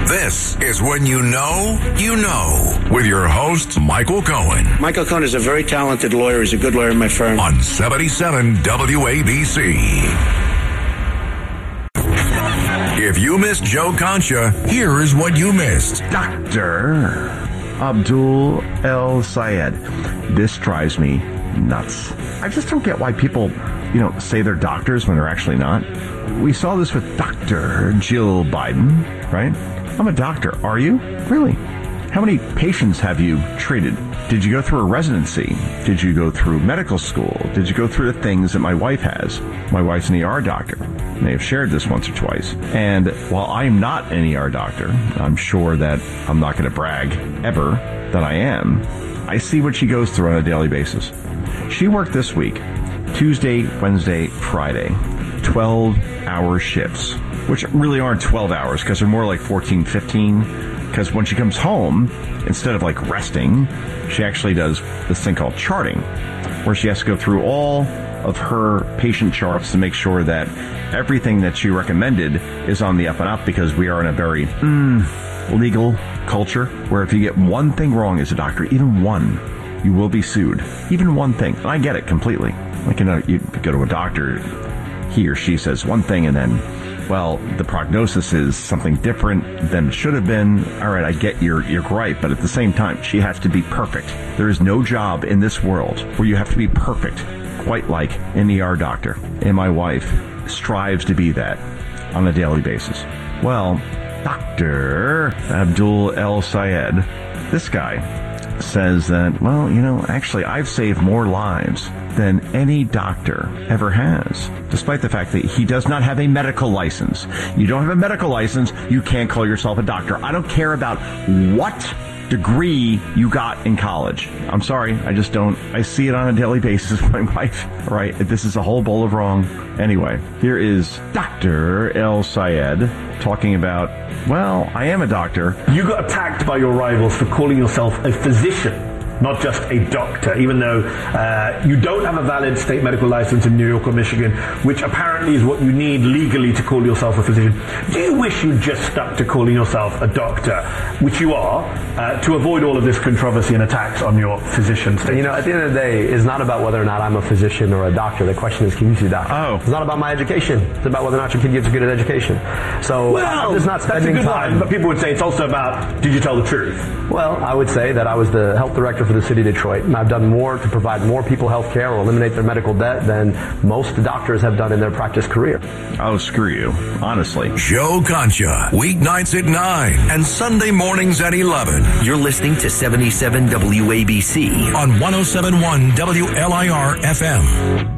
This is When You Know, You Know, with your host, Michael Cohen. Michael Cohen is a very talented lawyer. He's a good lawyer in my firm. On 77 WABC. If you missed Joe Concha, here is what you missed. Dr. Abdul El Sayed. This drives me nuts. I just don't get why people, say they're doctors when they're actually not. We saw this with Dr. Jill Biden, right? I'm a doctor. Are you? Really? How many patients have you treated? Did you go through a residency? Did you go through medical school? Did you go through the things that my wife has? My wife's an ER doctor. I may have shared this once or twice. And while I'm not an ER doctor, I'm sure that I'm not going to brag ever that I am. I see what she goes through on a daily basis. She worked this week, Tuesday, Wednesday, Friday, 12-hour shifts, which really aren't 12 hours because they're more like 14, 15. Because when she comes home, instead of like resting, she actually does this thing called charting, where she has to go through all of her patient charts to make sure that everything that she recommended is on the up and up, because we are in a very legal culture where if you get one thing wrong as a doctor, even one, you will be sued. Even one thing. And I get it completely. Like, you go to a doctor, he or she says one thing and then, well, the prognosis is something different than it should have been. All right, I get your gripe, but at the same time, she has to be perfect. There is no job in this world where you have to be perfect, quite like an ER doctor. And my wife strives to be that on a daily basis. Well, Dr. Abdul El Sayed, this guy says that, well, actually I've saved more lives than any doctor ever has, despite the fact that he does not have a medical license. You don't have a medical license, you can't call yourself a doctor. I don't care about what degree you got in college. I'm sorry, I just don't. I see it on a daily basis with my wife. All right, this is a whole bowl of wrong. Anyway, here is Dr. El Sayed talking about, well, I am a doctor. You got attacked by your rivals for calling yourself a physician, not just a doctor, even though you don't have a valid state medical license in New York or Michigan, which apparently is what you need legally to call yourself a physician. Do you wish you'd just stuck to calling yourself a doctor, which you are, to avoid all of this controversy and attacks on your physician status? At the end of the day, it's not about whether or not I'm a physician or a doctor. The question is, can you see a doctor? Oh. It's not about my education. It's about whether or not your kid gets a good education. So I'm just not spending that's a good time. line, but people would say it's also about, did you tell the truth? Well, I would say that I was the health director for the city of Detroit, and I've done more to provide more people health care or eliminate their medical debt than most doctors have done in their practice career. Oh, screw you. Honestly. Joe Concha, weeknights at 9 and Sunday mornings at 11. You're listening to 77 WABC on 107.1 WLIR FM.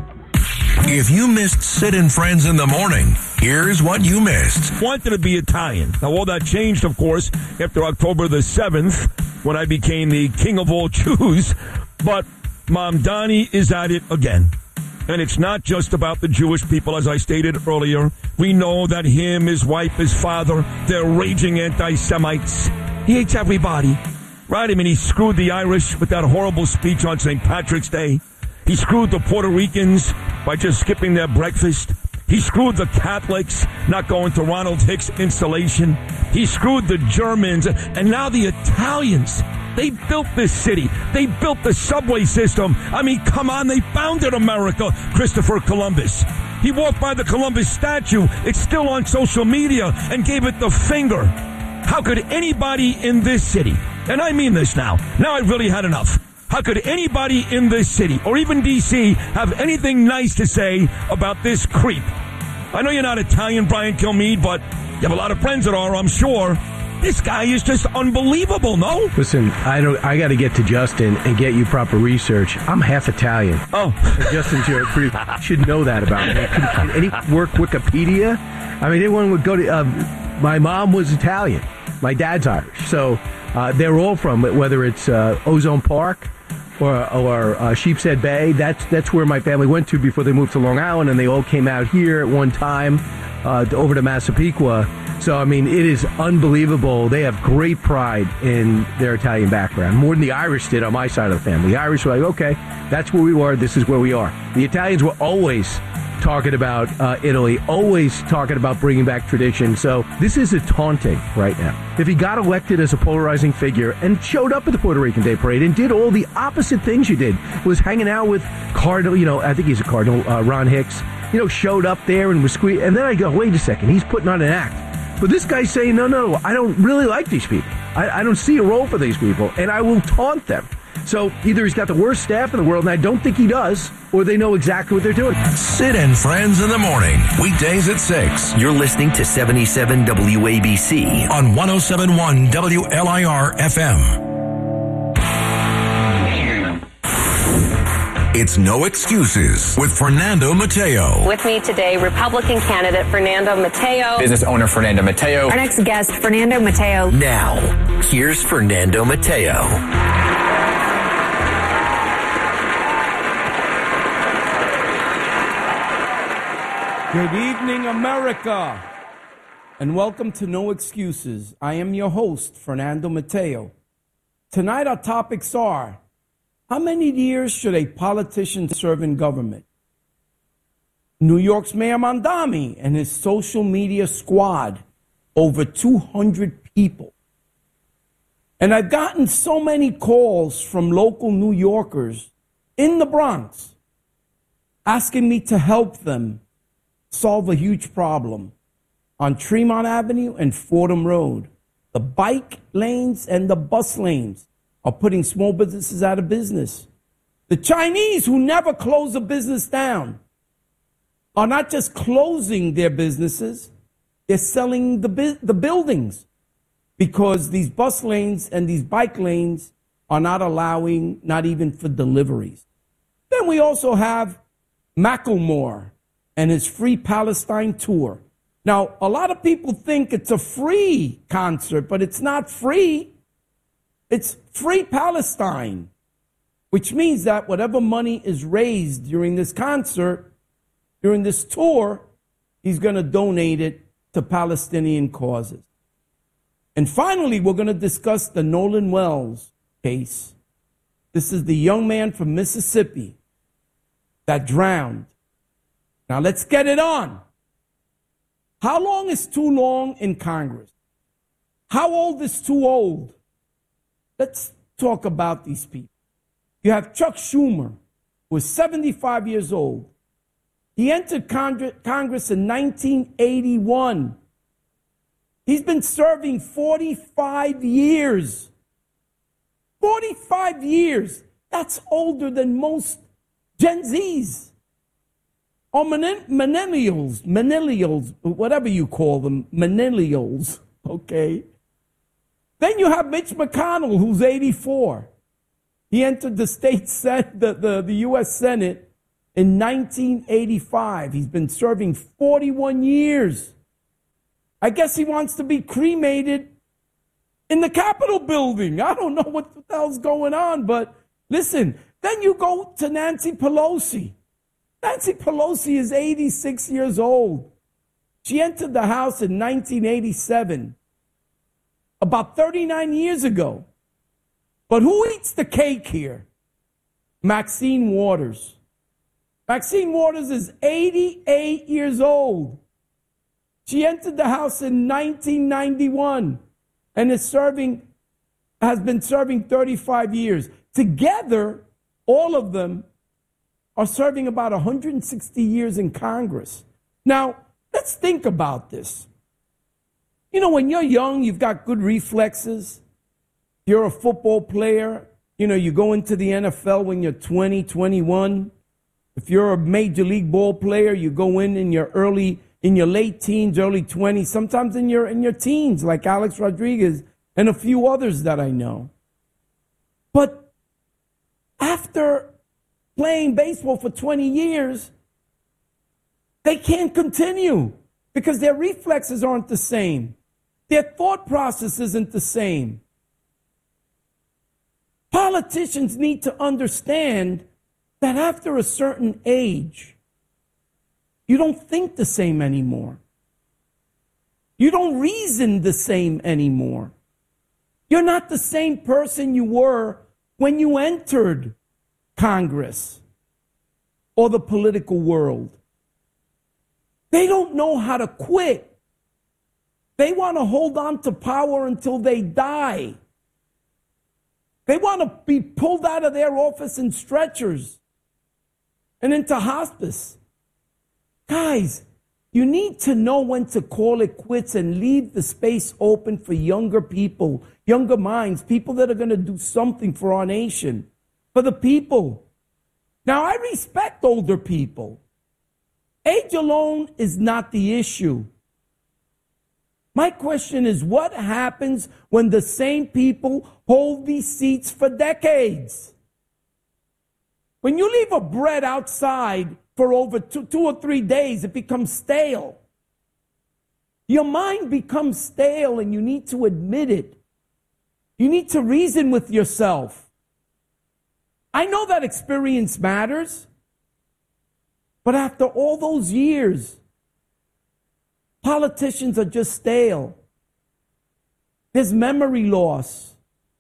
If you missed Sid and Friends in the morning, here's what you missed. Wanted to be Italian. Now, all that changed, of course, after October the 7th, when I became the king of all Jews. But Mamdani is at it again. And it's not just about the Jewish people, as I stated earlier. We know that him, his wife, his father, they're raging anti-Semites. He hates everybody. Right? I mean, he screwed the Irish with that horrible speech on St. Patrick's Day. He screwed the Puerto Ricans by just skipping their breakfast. He screwed the Catholics not going to Ronald Hicks' installation. He screwed the Germans. And now the Italians. They built this city. They built the subway system. I mean, come on, they founded America, Christopher Columbus. He walked by the Columbus statue. It's still on social media, and gave it the finger. How could anybody in this city, and I mean this now I've really had enough. How could anybody in this city, or even D.C., have anything nice to say about this creep? I know you're not Italian, Brian Kilmeade, but you have a lot of friends that are, I'm sure. This guy is just unbelievable, no? Listen, I got to get to Justin and get you proper research. I'm half Italian. Oh. Justin should know that about me. Can any work Wikipedia? I mean, anyone would go to... my mom was Italian. My dad's Irish. So they're all from, whether it's Ozone Park or Sheepshead Bay. That's where my family went to before they moved to Long Island, and they all came out here at one time over to Massapequa. So, I mean, it is unbelievable. They have great pride in their Italian background, more than the Irish did on my side of the family. The Irish were like, okay, that's where we were. This is where we are. The Italians were always talking about Italy, always talking about bringing back tradition. So this is a taunting right now. If he got elected as a polarizing figure and showed up at the Puerto Rican Day Parade and did all the opposite things you did, was hanging out with Cardinal, I think he's a Cardinal, Ron Hicks, showed up there and was squeezed. And then I go, wait a second, he's putting on an act. But this guy's saying, no, I don't really like these people. I don't see a role for these people, and I will taunt them. So either he's got the worst staff in the world, and I don't think he does, or they know exactly what they're doing. Sid and Friends in the morning, weekdays at 6. You're listening to 77 WABC On 107.1 WLIR FM. It's No Excuses with Fernando Mateo. With me today, Republican candidate Fernando Mateo. Business owner Fernando Mateo. Our next guest, Fernando Mateo. Now, here's Fernando Mateo. Good evening, America, and welcome to No Excuses. I am your host, Fernando Mateo. Tonight, our topics are: how many years should a politician serve in government? New York's Mayor Mamdani and his social media squad, over 200 people. And I've gotten so many calls from local New Yorkers in the Bronx asking me to help them solve a huge problem on Tremont Avenue and Fordham Road. The bike lanes and the bus lanes are putting small businesses out of business. The Chinese, who never close a business down, are not just closing their businesses, they're selling the buildings, because these bus lanes and these bike lanes are not allowing, not even for deliveries. Then we also have Macklemore and his Free Palestine tour. Now, a lot of people think it's a free concert, but it's not free. It's Free Palestine, which means that whatever money is raised during this concert, during this tour, he's going to donate it to Palestinian causes. And finally, we're going to discuss the Nolan Wells case. This is the young man from Mississippi that drowned. Now, let's get it on. How long is too long in Congress? How old is too old? Let's talk about these people. You have Chuck Schumer, who is 75 years old. He entered Congress in 1981. He's been serving 45 years. 45 years. That's older than most Gen Zs. Or millennials, whatever you call them, millennials, okay? Then you have Mitch McConnell, who's 84. He entered the U.S. Senate in 1985. He's been serving 41 years. I guess he wants to be cremated in the Capitol building. I don't know what the hell's going on, but listen, then you go to Nancy Pelosi. Nancy Pelosi is 86 years old. She entered the House in 1987, about 39 years ago. But who eats the cake here? Maxine Waters. Maxine Waters is 88 years old. She entered the House in 1991 and has been serving 35 years. Together, all of them are serving about 160 years in Congress. Now, let's think about this. When you're young, you've got good reflexes. You're a football player. You go into the NFL when you're 20, 21. If you're a major league ball player, you go in your late teens, early 20s, sometimes in your teens, like Alex Rodriguez and a few others that I know. But after playing baseball for 20 years, they can't continue because their reflexes aren't the same. Their thought process isn't the same. Politicians need to understand that after a certain age, you don't think the same anymore. You don't reason the same anymore. You're not the same person you were when you entered Congress or the political world. They don't know how to quit. They want to hold on to power until they die. They want to be pulled out of their office in stretchers and into hospice. Guys, you need to know when to call it quits and leave the space open for younger people, younger minds, people that are going to do something for our nation, for the people. Now, I respect older people. Age alone is not the issue. My question is, what happens when the same people hold these seats for decades? When you leave a bread outside for over 2 or 3 days, it becomes stale. Your mind becomes stale, and you need to admit it. You need to reason with yourself. I know that experience matters, but after all those years, politicians are just stale. There's memory loss.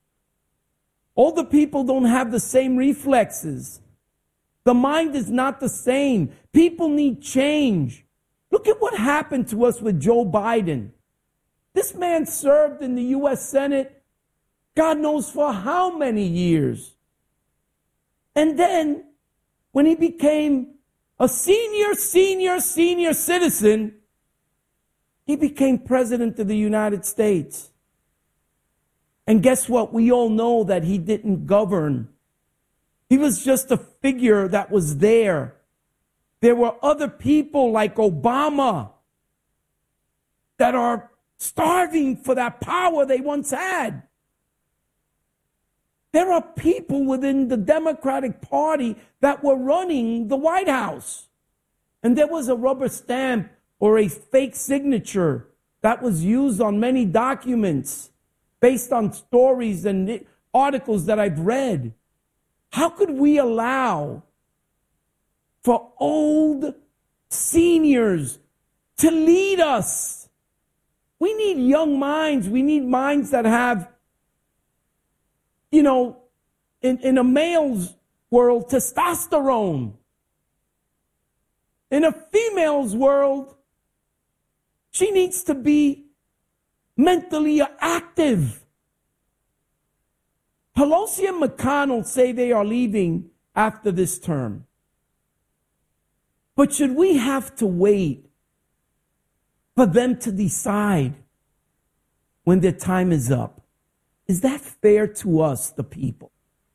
Older people don't have the same reflexes. The mind is not the same. People need change. Look at what happened to us with Joe Biden. This man served in the U.S. Senate, God knows for how many years. And then, when he became a senior citizen, he became president of the United States. And guess what? We all know that he didn't govern. He was just a figure that was there. There were other people like Obama that are starving for that power they once had. There are people within the Democratic Party that were running the White House. And there was a rubber stamp or a fake signature that was used on many documents based on stories and articles that I've read. How could we allow for old seniors to lead us? We need young minds. We need minds that have, in a male's world, testosterone. In a female's world, she needs to be mentally active. Pelosi and McConnell say they are leaving after this term. But should we have to wait for them to decide when their time is up? Is that fair to us, the people?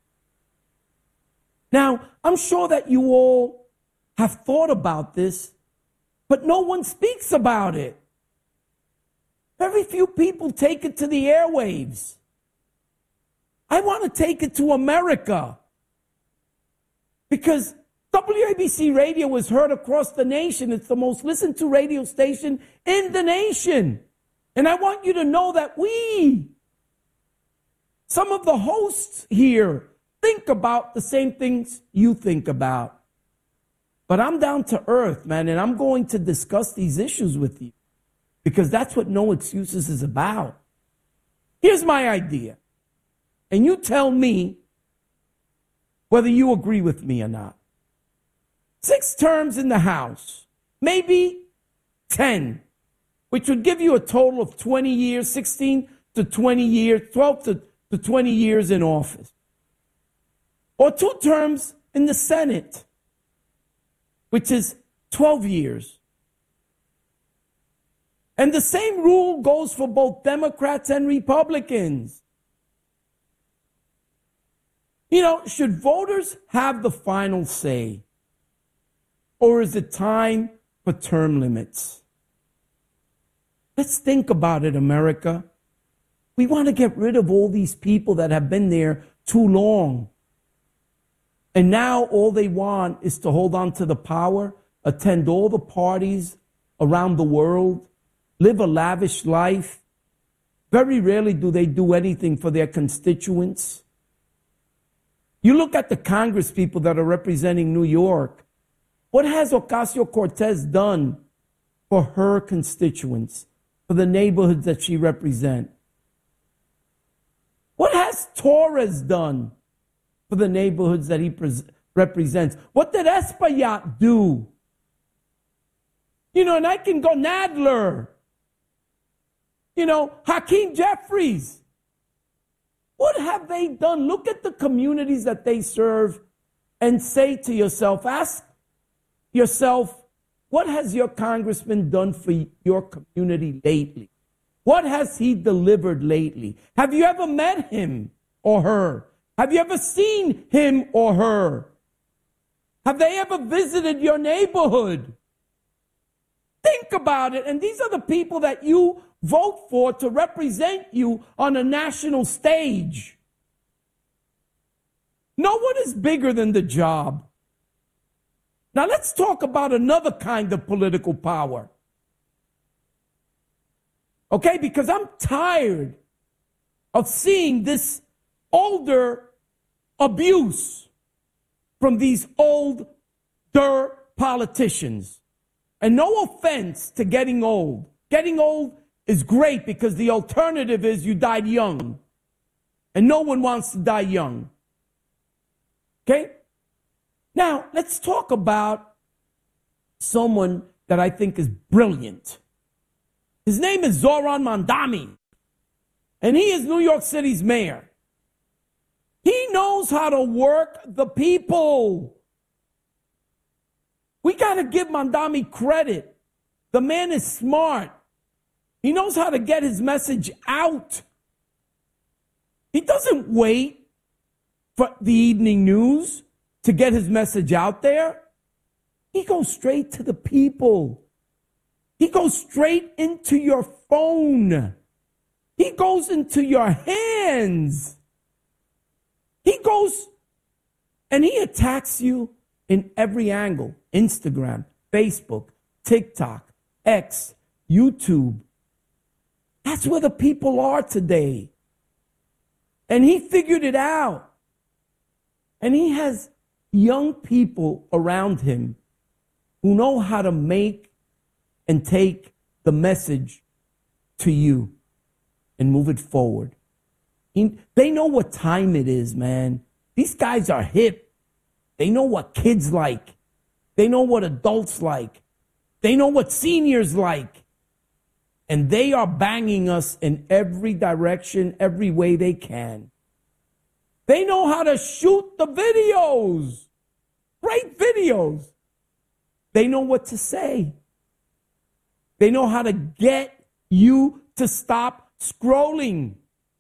Now, I'm sure that you all have thought about this, but no one speaks about it. Very few people take it to the airwaves. I want to take it to America because WABC radio is heard across the nation. It's the most listened to radio station in the nation. And I want you to know that some of the hosts here, think about the same things you think about. But I'm down to earth, man, and I'm going to discuss these issues with you because that's what No Excuses is about. Here's my idea. And you tell me whether you agree with me or not. 6 terms in the House, maybe 10, which would give you a total of 20 years, 16 to 20 years, 12 to 20 years in office. Or 2 terms in the Senate, which is 12 years. And the same rule goes for both Democrats and Republicans. Should voters have the final say? Or is it time for term limits? Let's think about it, America. We want to get rid of all these people that have been there too long. And now all they want is to hold on to the power, attend all the parties around the world, live a lavish life. Very rarely do they do anything for their constituents. You look at the Congress people that are representing New York. What has Ocasio-Cortez done for her constituents, for the neighborhoods that she represents? What has Torres done for the neighborhoods that he represents? What did Espaillat do? And I can go Nadler. Hakeem Jeffries. What have they done? Look at the communities that they serve and say to yourself, ask yourself, what has your congressman done for your community lately? What has he delivered lately? Have you ever met him or her? Have you ever seen him or her? Have they ever visited your neighborhood? Think about it. And these are the people that you vote for to represent you on a national stage. No one is bigger than the job. Now let's talk about another kind of political power. Okay, because I'm tired of seeing this older abuse from these older politicians. And no offense to getting old. Getting old is great because the alternative is you died young. And no one wants to die young. Okay? Now, let's talk about someone that I think is brilliant. His name is Zohran Mamdani. And he is New York City's mayor. He knows how to work the people. We got to give Mamdani credit. The man is smart. He knows how to get his message out. He doesn't wait for the evening news to get his message out there. He goes straight to the people. He goes straight into your phone. He goes into your hands. He goes and he attacks you in every angle. Instagram, Facebook, TikTok, X, YouTube. That's where the people are today. And he figured it out. And he has young people around him who know how to make and take the message to you and move it forward. They know what time it is, man. These guys are hip. They know what kids like. They know what adults like. They know what seniors like. And they are banging us in every direction, every way they can. They know how to shoot the videos. Great videos. They know what to say. They know how to get you to stop scrolling.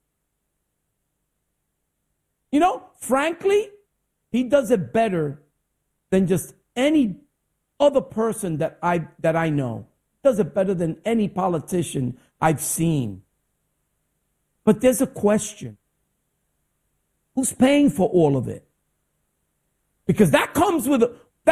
Frankly, he does it better than just any other person that I know. Does it better than any politician I've seen. But there's a question. Who's paying for all of it? Because that comes with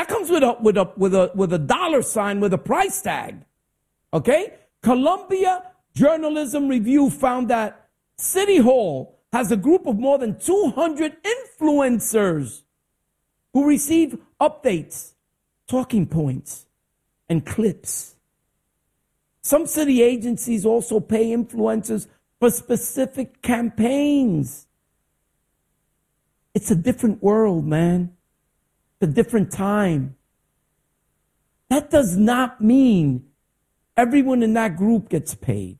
a dollar sign with a price tag. Okay? Columbia Journalism Review found that City Hall has a group of more than 200 influencers who receive updates, talking points, and clips. Some city agencies also pay influencers for specific campaigns. It's a different world, man. It's a different time. That does not mean everyone in that group gets paid.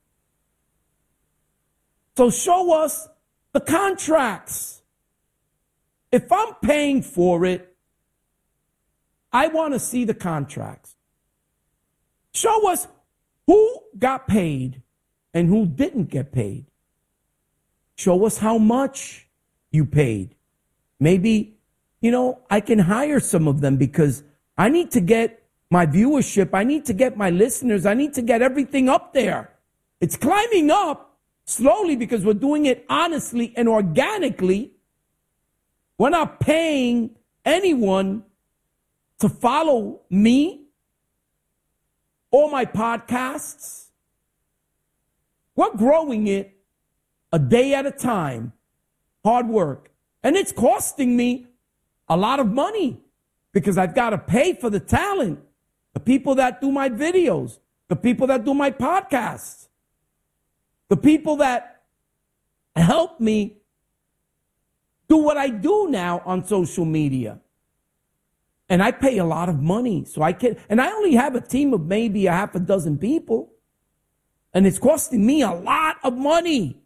So show us the contracts. If I'm paying for it, I want to see the contracts. Show us who got paid and who didn't get paid. Show us how much you paid. Maybe, I can hire some of them because I need to get my viewership. I need to get my listeners. I need to get everything up there. It's climbing up slowly because we're doing it honestly and organically. We're not paying anyone to follow me or my podcasts. We're growing it a day at a time. Hard work. And it's costing me a lot of money because I've got to pay for the talent, the people that do my videos, the people that do my podcasts, the people that help me do what I do now on social media. And I pay a lot of money. So and I only have a team of maybe a half a dozen people. And it's costing me a lot of money.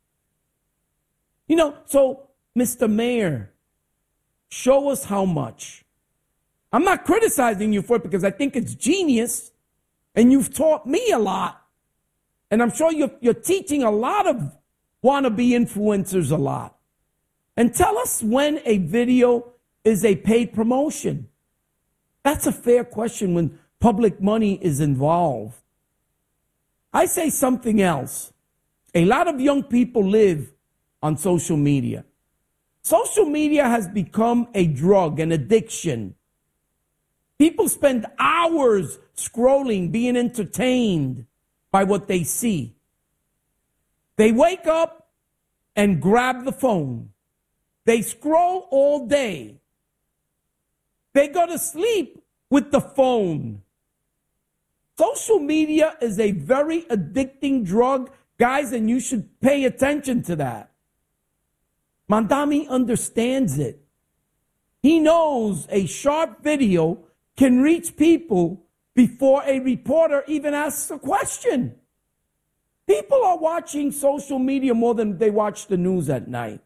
So, Mr. Mayor, show us how much. I'm not criticizing you for it because I think it's genius. And you've taught me a lot. And I'm sure you're teaching a lot of wannabe influencers a lot. And tell us when a video is a paid promotion. That's a fair question when public money is involved. I say something else. A lot of young people live on social media. Social media has become a drug, an addiction. People spend hours scrolling, being entertained by what they see. They wake up and grab the phone. They scroll all day. They go to sleep with the phone. Social media is a very addicting drug, guys, and you should pay attention to that. Mamdani understands it. He knows a sharp video can reach people before a reporter even asks a question. People are watching social media more than they watch the news at night.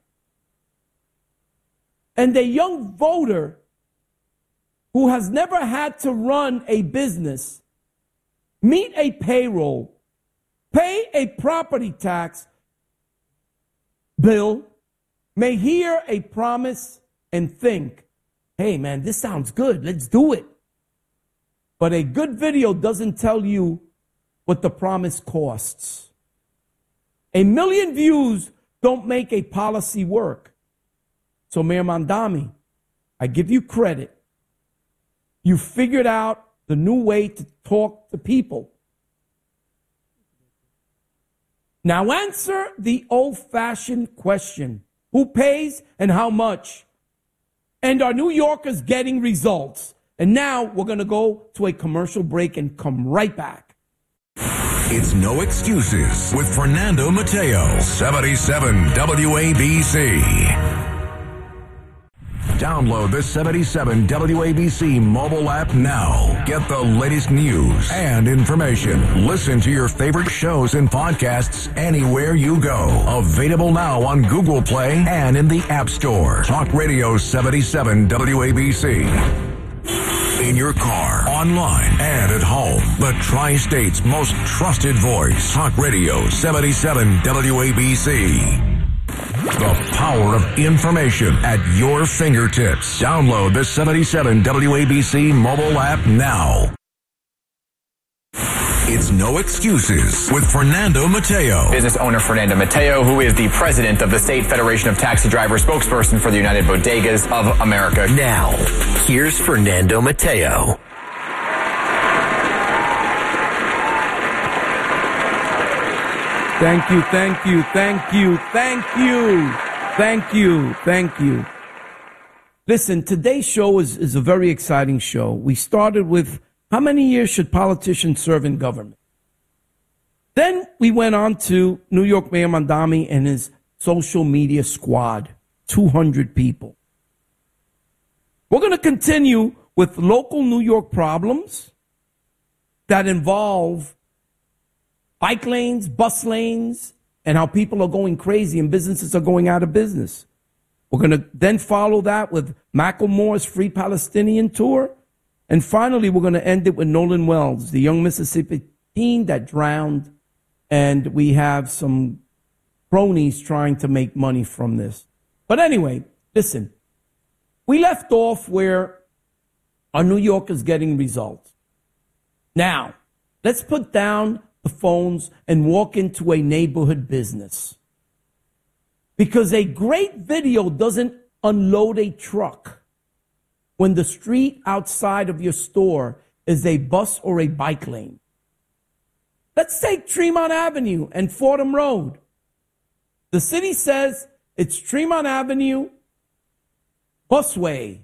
And a young voter who has never had to run a business, meet a payroll, pay a property tax bill, may hear a promise and think, hey man, this sounds good, let's do it. But a good video doesn't tell you what the promise costs. 1 million views don't make a policy work. So Mayor Mamdani, I give you credit. You figured out the new way to talk to people. Now answer the old-fashioned question. Who pays and how much? And are New Yorkers getting results? And now we're going to go to a commercial break and come right back. It's No Excuses with Fernando Mateo, 77 WABC. Download the 77 WABC mobile app now. Get the latest news and information. Listen to your favorite shows and podcasts anywhere you go. Available now on Google Play and in the App Store. Talk Radio 77 WABC. In your car, online, and at home. The Tri-State's most trusted voice. Talk Radio 77 WABC. The power of information at your fingertips. Download the 77 WABC mobile app now. It's No Excuses with Fernando Mateo. Business owner Fernando Mateo, who is the president of the State Federation of Taxi Drivers, spokesperson for the United Bodegas of America. Now, here's Fernando Mateo. Thank you, thank you, thank you, thank you, thank you, thank you. Listen, today's show is a very exciting show. We started with how many years should politicians serve in government? Then we went on to New York Mayor Mamdani and his social media squad, 200 people. We're going to continue with local New York problems that involve bike lanes, bus lanes, and how people are going crazy and businesses are going out of business. We're going to then follow that with Macklemore's Free Palestinian Tour. And finally, we're going to end it with Nolan Wells, the young Mississippi teen that drowned. And we have some cronies trying to make money from this. But anyway, listen, we left off where our New Yorkers getting results. Now, let's put down the phones and walk into a neighborhood business. Because a great video doesn't unload a truck when the street outside of your store is a bus or a bike lane. Let's take Tremont Avenue and Fordham Road. The city says it's Tremont Avenue busway.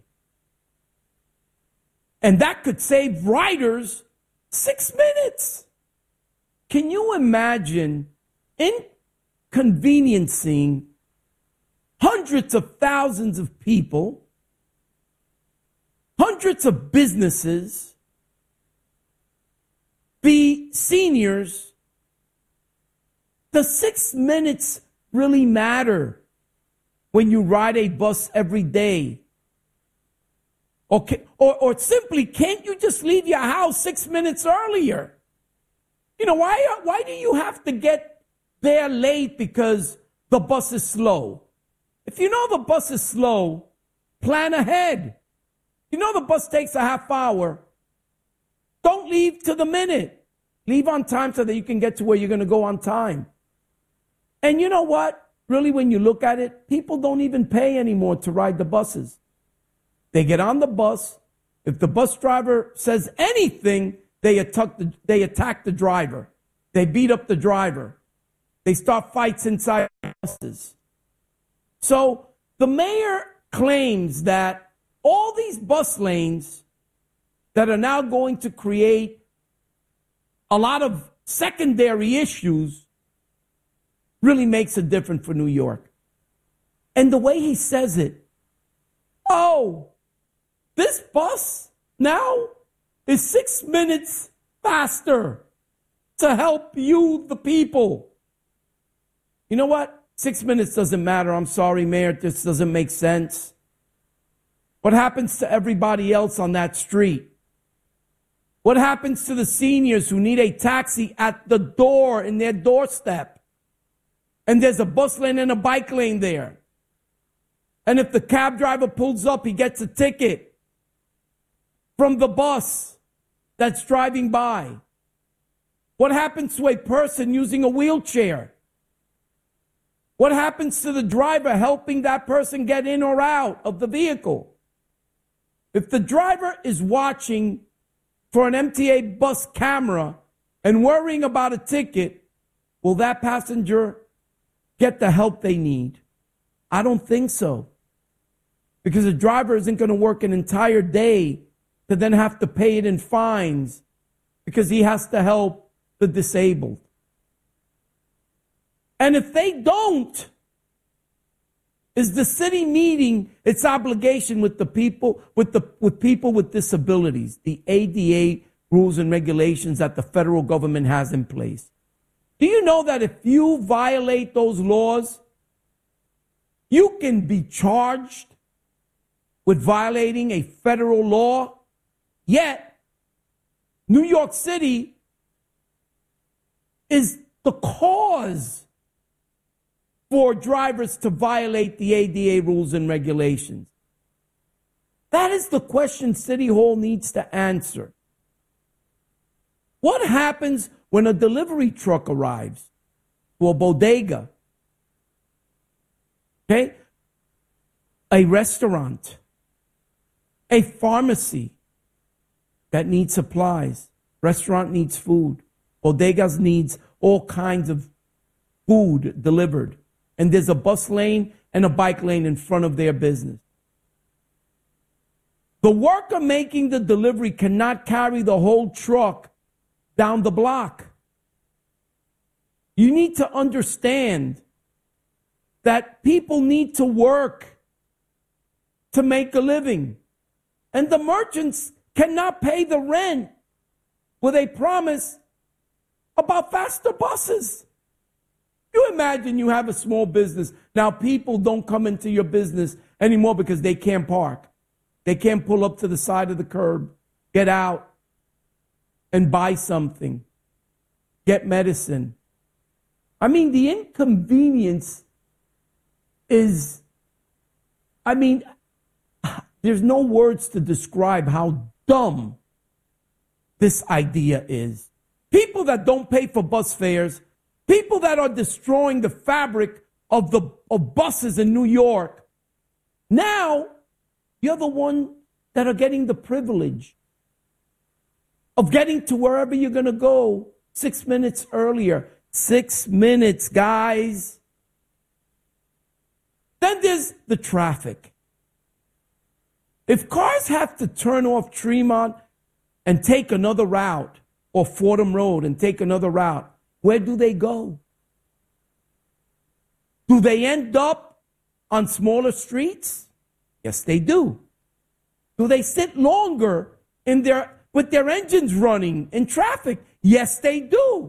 And that could save riders 6 minutes. Can you imagine inconveniencing hundreds of thousands of people, hundreds of businesses, the seniors, the 6 minutes really matter when you ride a bus every day? Or simply, can't you just leave your house 6 minutes earlier? You know, why do you have to get there late because the bus is slow? If you know the bus is slow, plan ahead. You know the bus takes a half hour. Don't leave to the minute. Leave on time so that you can get to where you're going to go on time. And you know what? Really, when you look at it, people don't even pay anymore to ride the buses. They get on the bus. If the bus driver says anything, they attack the driver. They beat up the driver. They start fights inside buses. So the mayor claims that all these bus lanes that are now going to create a lot of secondary issues really makes a difference for New York. And the way he says it, oh, this bus now is 6 minutes faster to help you, the people. You know what? 6 minutes doesn't matter. I'm sorry, Mayor. This doesn't make sense. What happens to everybody else on that street? What happens to the seniors who need a taxi at the door, in their doorstep? And there's a bus lane and a bike lane there. And if the cab driver pulls up, he gets a ticket from the bus that's driving by. What happens to a person using a wheelchair? What happens to the driver helping that person get in or out of the vehicle? If the driver is watching for an MTA bus camera and worrying about a ticket, will that passenger get the help they need? I don't think so. Because the driver isn't going to work an entire day to then have to pay it in fines because he has to help the disabled. And if they don't, is the city meeting its obligation with the people, with people with disabilities, the ADA rules and regulations that the federal government has in place? Do you know that if you violate those laws, you can be charged with violating a federal law? Yet, New York City is the cause for drivers to violate the ADA rules and regulations. That is the question City Hall needs to answer. What happens when a delivery truck arrives to a bodega? Okay? A restaurant, a pharmacy that needs supplies, restaurant needs food, bodegas needs all kinds of food delivered. And there's a bus lane and a bike lane in front of their business. The worker making the delivery cannot carry the whole truck down the block. You need to understand that people need to work to make a living. And the merchants cannot pay the rent with a promise about faster buses. You imagine you have a small business. Now people don't come into your business anymore because they can't park. They can't pull up to the side of the curb, get out and buy something, get medicine. I mean, the inconvenience is, there's no words to describe how dumb this idea is. People that don't pay for bus fares, people that are destroying the fabric of buses in New York. Now, you're the one that are getting the privilege of getting to wherever you're going to go 6 minutes earlier. 6 minutes, guys. Then there's the traffic. If cars have to turn off Tremont and take another route, or Fordham Road and take another route, where do they go? Do they end up on smaller streets? Yes, they do. Do they sit longer with their engines running in traffic? Yes, they do.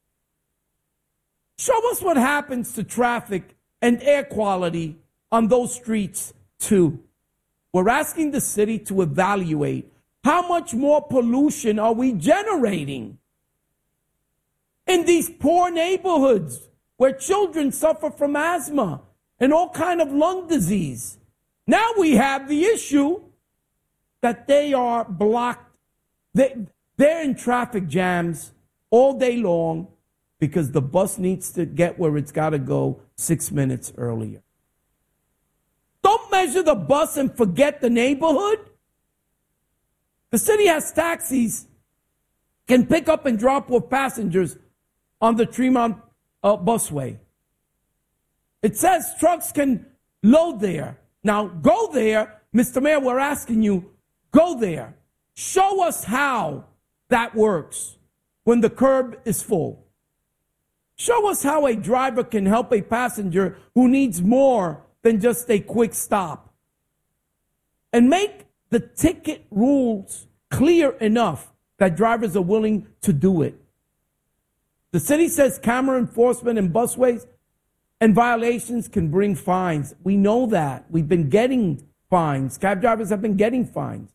Show us what happens to traffic and air quality on those streets, too. We're asking the city to evaluate how much more pollution are we generating in these poor neighborhoods where children suffer from asthma and all kind of lung disease. Now we have the issue that they are blocked. They're in traffic jams all day long because the bus needs to get where it's got to go 6 minutes earlier. Don't measure the bus and forget the neighborhood. The city has taxis, can pick up and drop off passengers on the Tremont busway. It says trucks can load there. Now, go there. Mr. Mayor, we're asking you, go there. Show us how that works when the curb is full. Show us how a driver can help a passenger who needs more than just a quick stop. And make the ticket rules clear enough that drivers are willing to do it. The city says camera enforcement in busways and violations can bring fines. We know that. We've been getting fines. Cab drivers have been getting fines.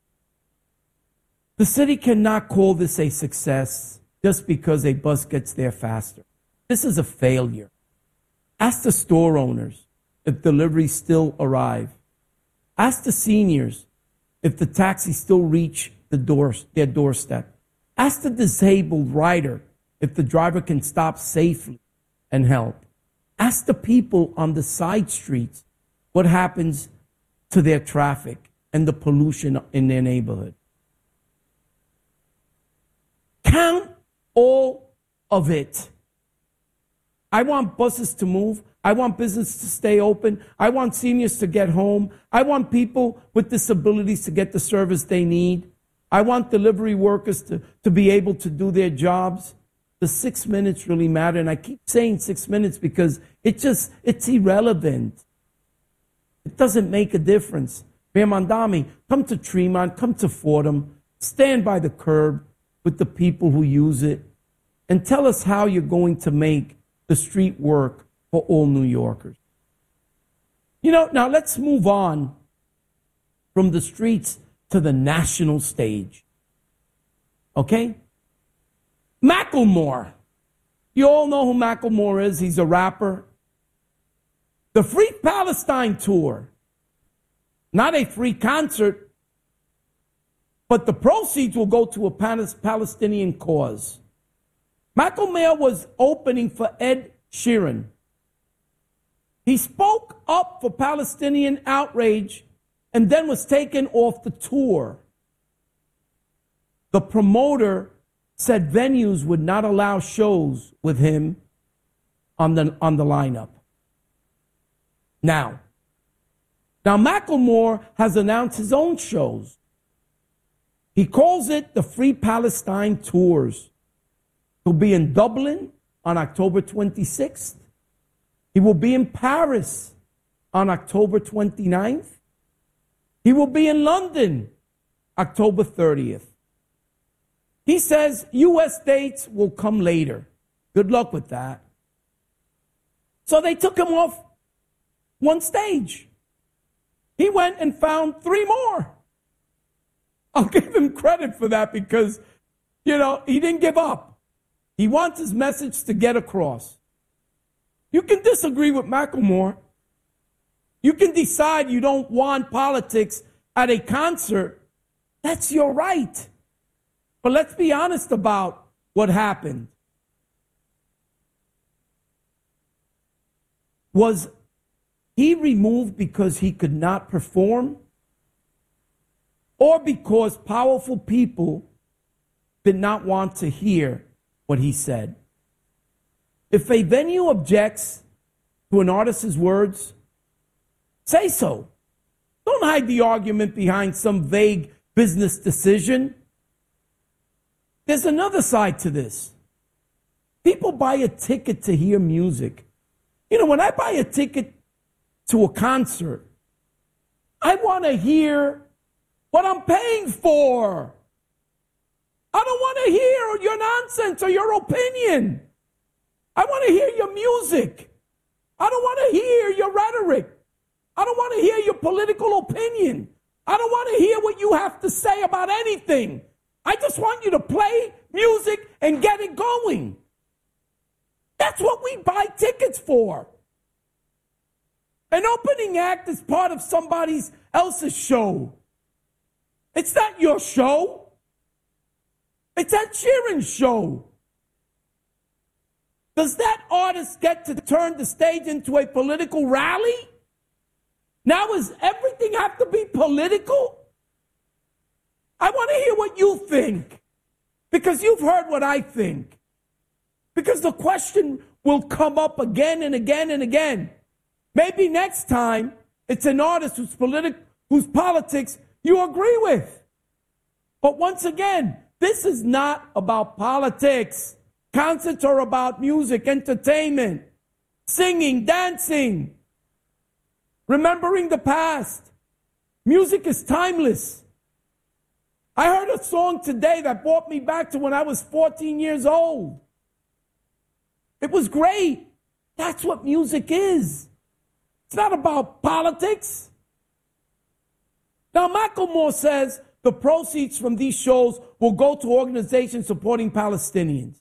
The city cannot call this a success just because a bus gets there faster. This is a failure. Ask the store owners if deliveries still arrive. Ask the seniors if the taxis still reach their doorstep. Ask the disabled rider if the driver can stop safely and help. Ask the people on the side streets what happens to their traffic and the pollution in their neighborhood. Count all of it. I want buses to move. I want business to stay open. I want seniors to get home. I want people with disabilities to get the service they need. I want delivery workers to be able to do their jobs. The 6 minutes really matter. And I keep saying 6 minutes because it's irrelevant. It doesn't make a difference. Mayor Mamdani, come to Tremont, come to Fordham, stand by the curb with the people who use it, and tell us how you're going to make the street work for all New Yorkers. Now let's move on from the streets to the national stage. Okay? Macklemore. You all know who Macklemore is. He's a rapper. The Free Palestine Tour. Not a free concert, but the proceeds will go to a Palestinian cause. Macklemore was opening for Ed Sheeran. He spoke up for Palestinian outrage and then was taken off the tour. The promoter said venues would not allow shows with him on the lineup. Now Macklemore has announced his own shows. He calls it the Free Palestine Tours. He'll be in Dublin on October 26th. He will be in Paris on October 29th. He will be in London October 30th. He says U.S. dates will come later. Good luck with that. So they took him off one stage. He went and found 3 more. I'll give him credit for that because, he didn't give up. He wants his message to get across. You can disagree with Macklemore. You can decide you don't want politics at a concert. That's your right. But let's be honest about what happened. Was he removed because he could not perform? Or because powerful people did not want to hear what he said? If a venue objects to an artist's words, say so. Don't hide the argument behind some vague business decision. There's another side to this. People buy a ticket to hear music. When I buy a ticket to a concert, I want to hear what I'm paying for. I don't want to hear your nonsense or your opinion. I want to hear your music. I don't want to hear your rhetoric. I don't want to hear your political opinion. I don't want to hear what you have to say about anything. I just want you to play music and get it going. That's what we buy tickets for. An opening act is part of somebody else's show. It's not your show. It's Ed Sheeran's show. Does that artist get to turn the stage into a political rally? Now does everything have to be political? I want to hear what you think, because you've heard what I think. Because the question will come up again and again and again. Maybe next time it's an artist whose politics you agree with. But once again, this is not about politics. Concerts are about music, entertainment, singing, dancing, remembering the past. Music is timeless. I heard a song today that brought me back to when I was 14 years old. It was great. That's what music is. It's not about politics. Now, Macklemore says the proceeds from these shows will go to organizations supporting Palestinians.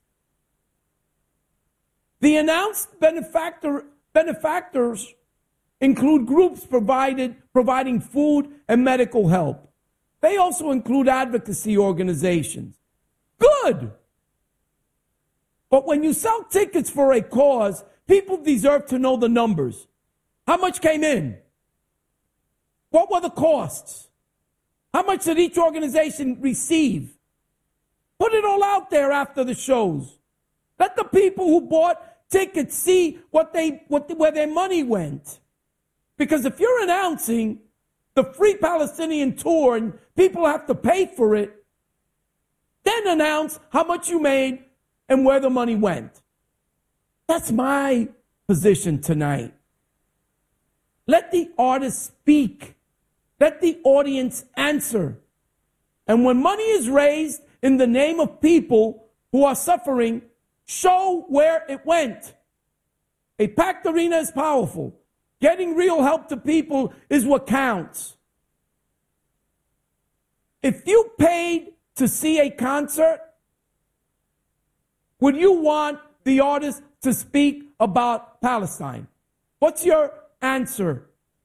The announced benefactors include groups providing food and medical help. They also include advocacy organizations. Good. But when you sell tickets for a cause, people deserve to know the numbers. How much came in? What were the costs? How much did each organization receive? Put it all out there after the shows. Let the people who bought tickets see where their money went. Because if you're announcing the Free Palestinian Tour and people have to pay for it, then announce how much you made and where the money went. That's my position tonight. Let the artist speak. Let the audience answer. And when money is raised in the name of people who are suffering, show where it went. A packed arena is powerful. Getting real help to people is what counts. If you paid to see a concert, would you want the artist to speak about Palestine? What's your answer?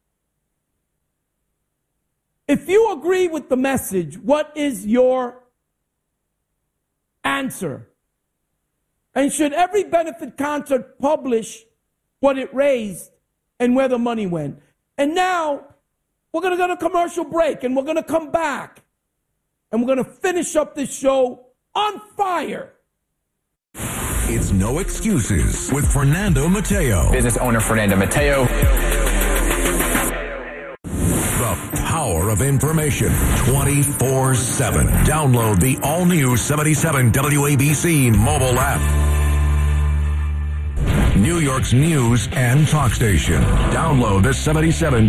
If you agree with the message, what is your answer? And should every benefit concert publish what it raised and where the money went? And now we're going to go to commercial break, and we're going to come back, and we're going to finish up this show on fire. It's No Excuses with Fernando Mateo. Business owner Fernando Mateo. The power of information 24/7. Download the all-new 77 WABC mobile app. New York's news and talk station. Download the 77.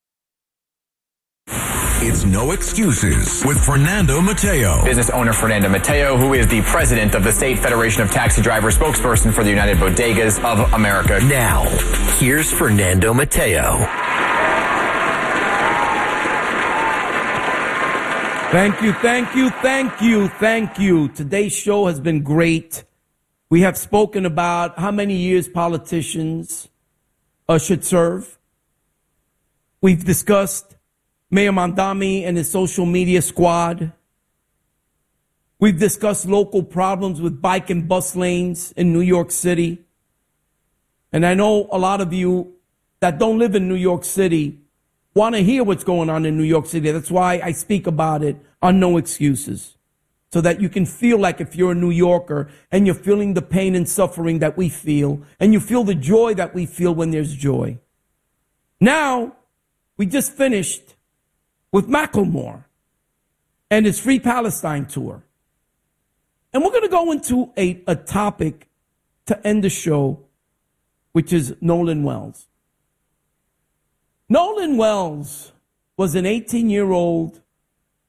It's No Excuses with Fernando Mateo. Business owner Fernando Mateo, who is the president of the State Federation of Taxi Drivers, spokesperson for the United Bodegas of America. Now, here's Fernando Mateo. Thank you, thank you, thank you, thank you. Today's show has been great. We have spoken about how many years politicians should serve. We've discussed Mayor Mamdani and his social media squad. We've discussed local problems with bike and bus lanes in New York City. And I know a lot of you that don't live in New York City want to hear what's going on in New York City. That's why I speak about it on No Excuses, so that you can feel like if you're a New Yorker and you're feeling the pain and suffering that we feel, and you feel the joy that we feel when there's joy. Now, we just finished with Macklemore and his Free Palestine tour. And we're going to go into a topic to end the show, which is Nolan Wells. Nolan Wells was an 18-year-old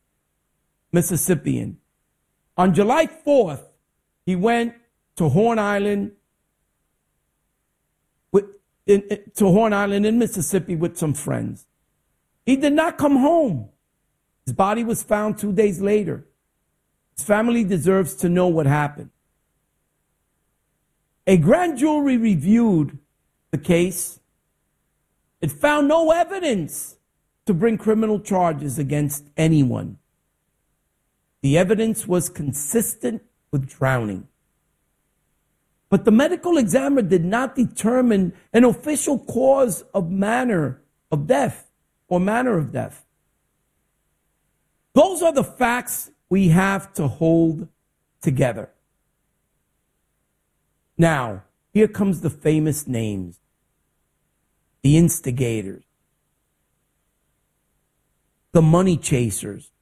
Mississippian. On July 4th, he went to Horn Island, in Mississippi with some friends. He did not come home. His body was found 2 days later. His family deserves to know what happened. A grand jury reviewed the case. It found no evidence to bring criminal charges against anyone. The evidence was consistent with drowning. But the medical examiner did not determine an official cause of manner of death. Those are the facts we have to hold together. Now, here comes the famous names. The instigators. The money chasers.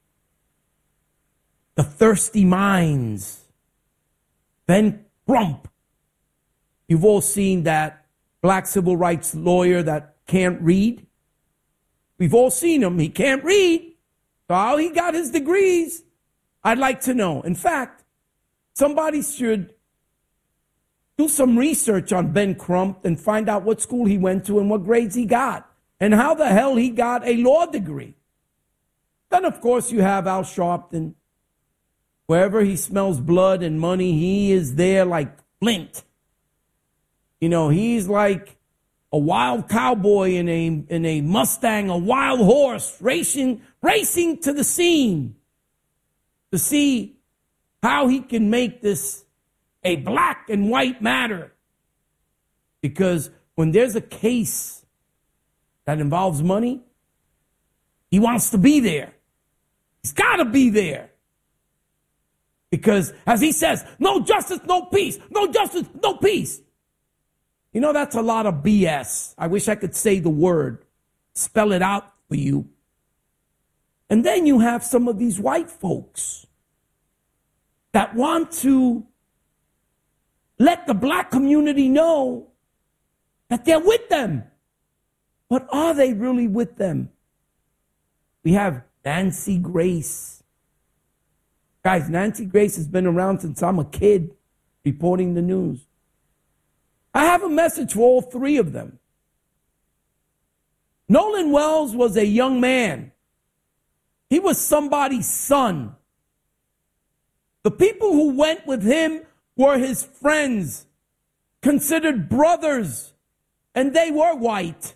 The thirsty minds. Ben Crump. You've all seen that black civil rights lawyer that can't read. We've all seen him. He can't read. So how he got his degrees, I'd like to know. In fact, somebody should do some research on Ben Crump and find out what school he went to and what grades he got and how the hell he got a law degree. Then, of course, you have Al Sharpton. Wherever he smells blood and money, he is there like Flint. You know, he's like a wild cowboy in a Mustang, a wild horse, racing to the scene to see how he can make this a black and white matter. Because when there's a case that involves money, he wants to be there. He's got to be there. Because, as he says, no justice, no peace. No justice, no peace. You know, that's a lot of BS. I wish I could say the word, spell it out for you. And then you have some of these white folks that want to let the black community know that they're with them. But are they really with them? We have Nancy Grace. Guys, Nancy Grace has been around since I'm a kid reporting the news. I have a message for all three of them. Nolan Wells was a young man. He was somebody's son. The people who went with him were his friends, considered brothers, and they were white.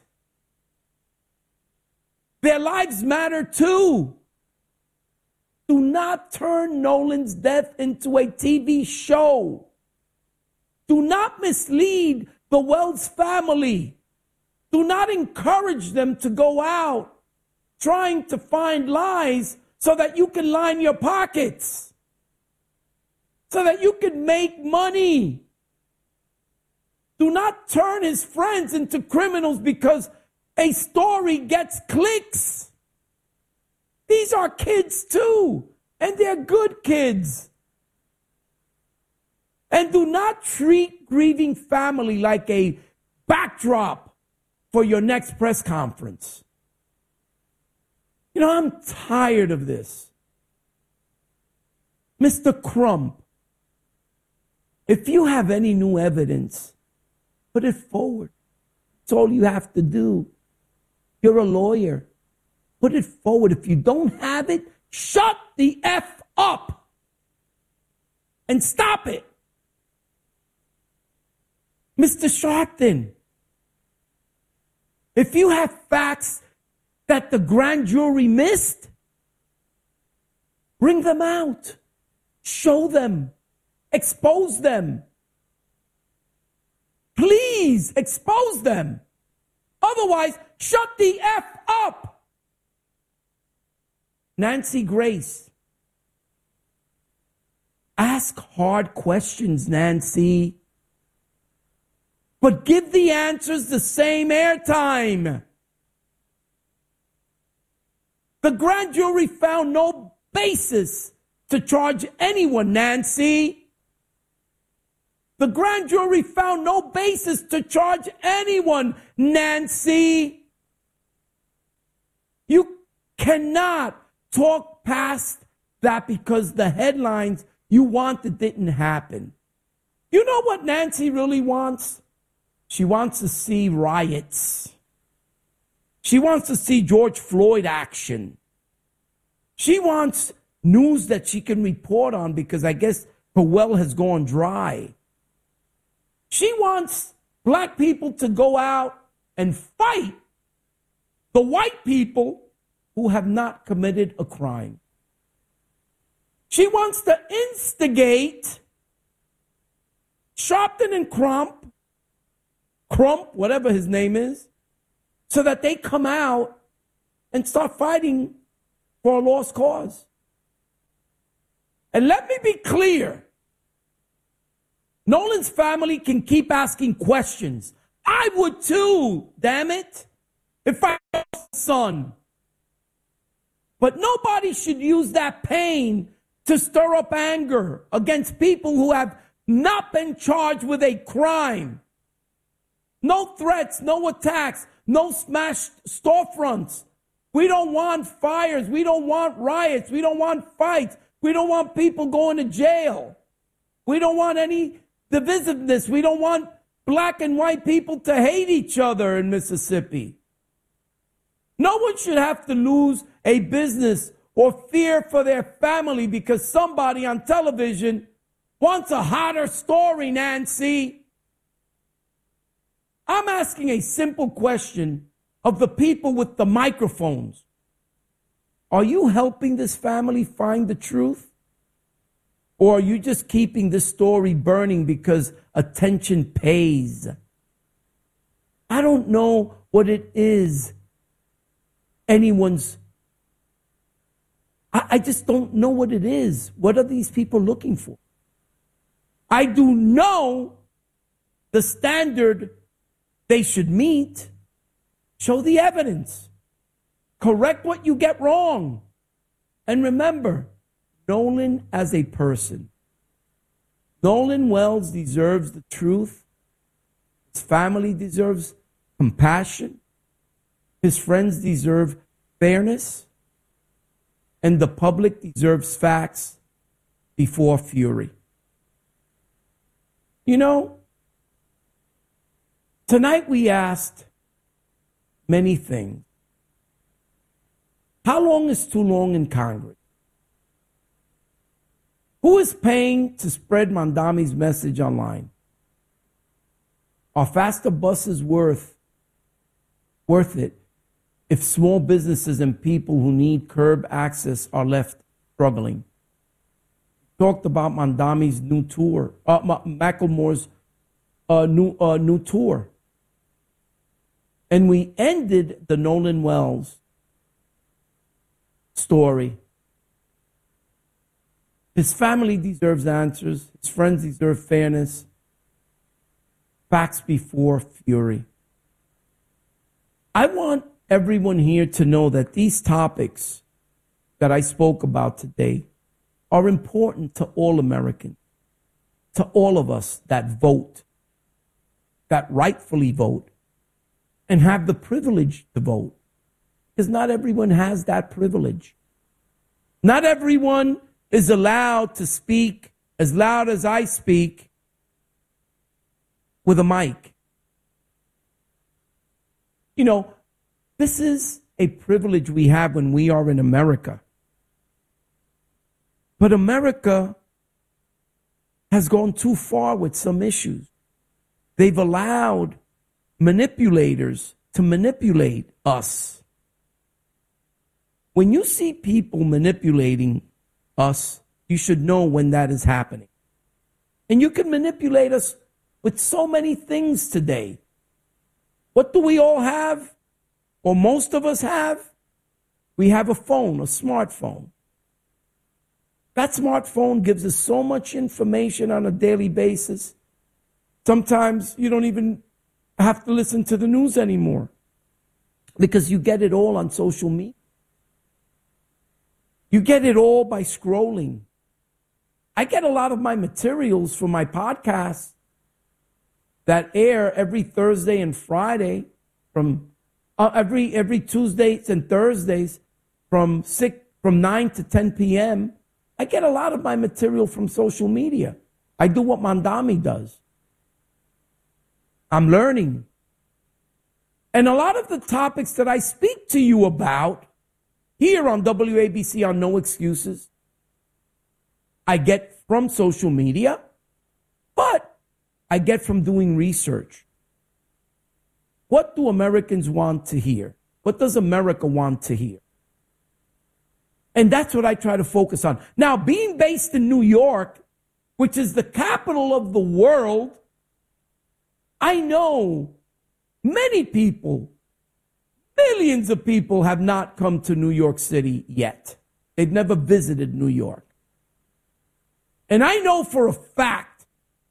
Their lives matter too. Do not turn Nolan's death into a TV show. Do not mislead the Wells family. Do not encourage them to go out trying to find lies so that you can line your pockets, so that you can make money. Do not turn his friends into criminals because a story gets clicks. These are kids too, and they're good kids. And do not treat grieving family like a backdrop for your next press conference. You know, I'm tired of this. Mr. Crump, if you have any new evidence, put it forward. That's all you have to do. You're a lawyer. Put it forward. If you don't have it, shut the F up and stop it. Mr. Sharpton, if you have facts that the grand jury missed, bring them out. Show them. Expose them. Please expose them. Otherwise, shut the F up. Nancy Grace, ask hard questions, Nancy. But give the answers the same airtime. The grand jury found no basis to charge anyone, Nancy. The grand jury found no basis to charge anyone, Nancy. You cannot talk past that because the headlines you wanted didn't happen. You know what Nancy really wants? She wants to see riots. She wants to see George Floyd action. She wants news that she can report on because I guess her well has gone dry. She wants black people to go out and fight the white people who have not committed a crime. She wants to instigate Sharpton and Crump, whatever his name is, so that they come out and start fighting for a lost cause. And let me be clear. Nolan's family can keep asking questions. I would too, damn it, if I lost a son. But nobody should use that pain to stir up anger against people who have not been charged with a crime. No threats, no attacks, no smashed storefronts. We don't want fires. We don't want riots. We don't want fights. We don't want people going to jail. We don't want any divisiveness. We don't want black and white people to hate each other in Mississippi. No one should have to lose a business or fear for their family because somebody on television wants a hotter story, Nancy. I'm asking a simple question of the people with the microphones. Are you helping this family find the truth? Or are you just keeping this story burning because attention pays? I don't know what it is. I just don't know what it is. What are these people looking for? I do know the standard they should meet. Show the evidence. Correct what you get wrong. And remember, Nolan as a person. Nolan Wells deserves the truth. His family deserves compassion. His friends deserve fairness. And the public deserves facts before fury. You know, tonight we asked many things. How long is too long in Congress? Who is paying to spread Mamdani's message online? Are faster buses worth it if small businesses and people who need curb access are left struggling? Talked about Mamdani's new tour, Macklemore's new tour. And we ended the Nolan Wells story. His family deserves answers. His friends deserve fairness. Facts before fury. I want everyone here to know that these topics that I spoke about today are important to all Americans, to all of us that vote, that rightfully vote, and have the privilege to vote. Because not everyone has that privilege. Not everyone is allowed to speak as loud as I speak with a mic. You know, this is a privilege we have when we are in America. But America has gone too far with some issues. They've allowed manipulators to manipulate us. When you see people manipulating us, you should know when that is happening. And you can manipulate us with so many things today. What do we all have? Or most of us have? We have a phone, a smartphone. That smartphone gives us so much information on a daily basis. Sometimes you don't even have to listen to the news anymore because you get it all on social media. You get it all by scrolling. I get a lot of my materials from my podcasts that air every Thursday and Friday from every Tuesdays and Thursdays from 9 to 10 p.m. I get a lot of my material from social media. I do what Mandami does. I'm learning. And a lot of the topics that I speak to you about here on WABC on No Excuses, I get from social media, but I get from doing research. What do Americans want to hear? What does America want to hear? And that's what I try to focus on. Now, being based in New York, which is the capital of the world, I know many people, millions of people have not come to New York City yet. They've never visited New York. And I know for a fact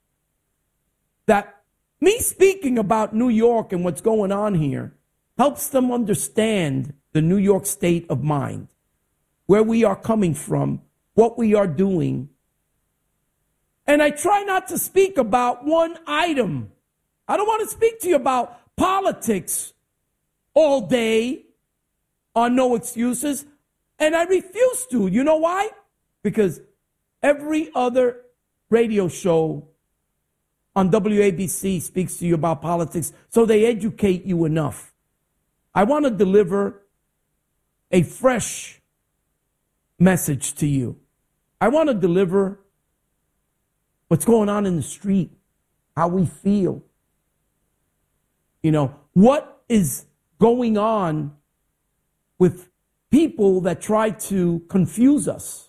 that me speaking about New York and what's going on here helps them understand the New York state of mind, where we are coming from, what we are doing. And I try not to speak about one item. I don't want to speak to you about politics all day on No Excuses. And I refuse to. You know why? Because every other radio show on WABC speaks to you about politics, so they educate you enough. I want to deliver a fresh message to you. I want to deliver what's going on in the street, how we feel. You know, what is going on with people that try to confuse us.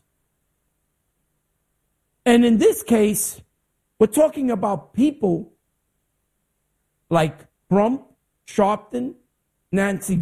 And in this case, we're talking about people like Trump, Sharpton, Nancy